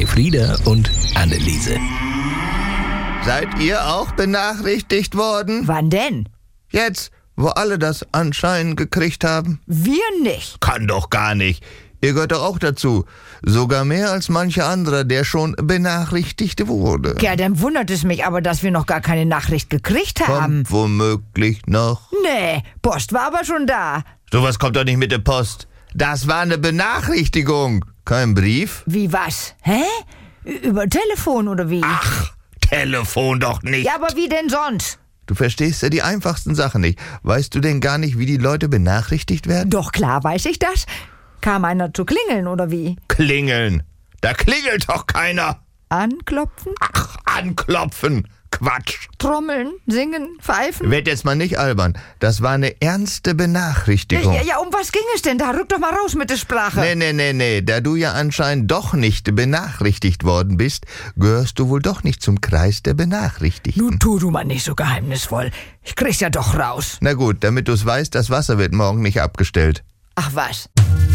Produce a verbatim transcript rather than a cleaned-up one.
Elfriede und Anneliese. Seid ihr auch benachrichtigt worden? Wann denn? Jetzt, wo alle das anscheinend gekriegt haben? Wir nicht. Kann doch gar nicht. Ihr gehört doch auch dazu. Sogar mehr als mancher anderer, der schon benachrichtigt wurde. Ja, dann wundert es mich aber, dass wir noch gar keine Nachricht gekriegt haben. Kommt womöglich noch. Nee, Post war aber schon da. Sowas kommt doch nicht mit der Post. Das war eine Benachrichtigung. Kein Brief? Wie was? Hä? Ü- Über Telefon oder wie? Ach, Telefon doch nicht. Ja, aber wie denn sonst? Du verstehst ja die einfachsten Sachen nicht. Weißt du denn gar nicht, wie die Leute benachrichtigt werden? Doch klar weiß ich das. Kam einer zu klingeln oder wie? Klingeln. Da klingelt doch keiner. Anklopfen? Ach, anklopfen. Quatsch. Trommeln? Singen? Pfeifen? Werd jetzt mal nicht albern. Das war eine ernste Benachrichtigung. Ja, ja, um was ging es denn da? Rück doch mal raus mit der Sprache. Nee, nee, nee, nee. Da du ja anscheinend doch nicht benachrichtigt worden bist, gehörst du wohl doch nicht zum Kreis der Benachrichtigten. Nun tu du mal nicht so geheimnisvoll. Ich krieg's ja doch raus. Na gut, damit du's weißt, das Wasser wird morgen nicht abgestellt. Ach was.